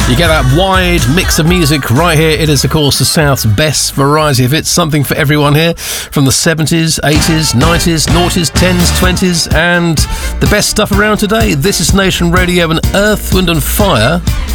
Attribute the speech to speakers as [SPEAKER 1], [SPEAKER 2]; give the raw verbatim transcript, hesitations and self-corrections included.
[SPEAKER 1] You get that wide mix of music right here. It is, of course, the South's best variety of hits. Something for everyone here. From the seventies, eighties, nineties, noughties, tens, twenties, and the best stuff around today. This is Nation Radio and Earth, Wind and Fire